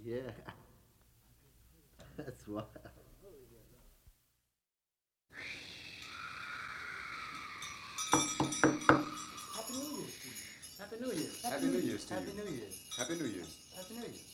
Yeah. That's wild. Happy New Year's to you. Happy New Year's. Happy New Year's to Happy you. New Year's. Happy New Year's. Happy New Year's.